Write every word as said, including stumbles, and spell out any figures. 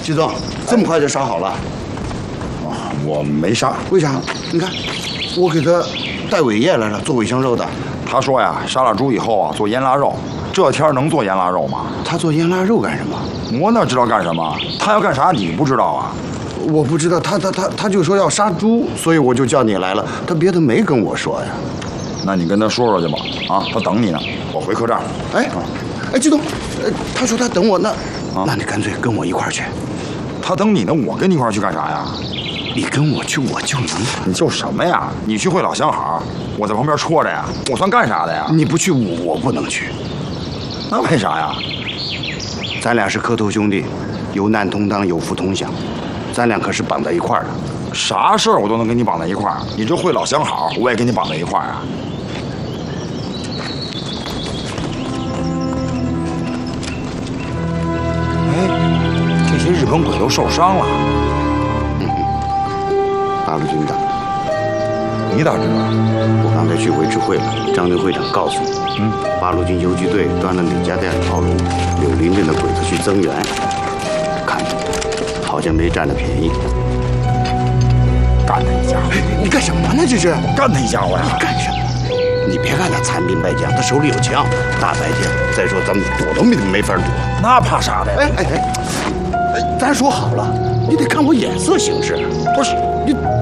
季总，这么快就杀好了？ 啊，我没杀。 为啥？你看，我给他带尾叶来了，做尾香肉的。 他说呀，杀了猪以后啊，做腌腊肉。这天能做腌腊肉吗？ 他做腌腊肉干什么？ 我哪知道干什么？他要干啥你不知道啊？ 我不知道，他他他他就说要杀猪，所以我就叫你来了。他别的没跟我说呀。 那你跟他说说去吧。啊，他等你呢。我回客栈。 哎，哎，季总，呃，他说他等我呢。啊，那你干脆跟我一块儿去。 他等你呢，我跟你一块儿去干啥呀？ 你跟我去，我就能。 你就什么呀？你去会老相好，我在旁边戳着呀，我算干啥的呀？ 你不去，我我不能去。 那为啥呀？ 咱俩是磕头兄弟，有难同当，有福同享，咱俩可是绑在一块儿的。 啥事儿我都能跟你绑在一块儿。你这会老相好，我也跟你绑在一块儿啊。哎，这些日本鬼都受伤了。 嗯嗯，八路军的。 你咋知道？ 我刚才去维持会了，张军会长告诉我。嗯，八路军游击队端了李家店的套路，柳林镇的鬼子去增援，看着好像没占了便宜。 干他一家伙！ 你干什么呢？这是干他一家伙呀！ 你干什么？你别看他残兵败将，他手里有枪，大白天。再说咱们躲都没没法躲， 那怕啥的呀？ 哎哎哎，咱说好了，你得看我眼色行事。 不是你